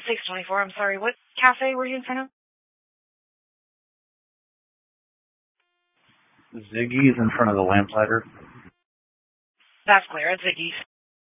624, I'm sorry. What cafe were you in front of? Ziggy's in front of the Lamplighter. That's clear. It's Ziggy's.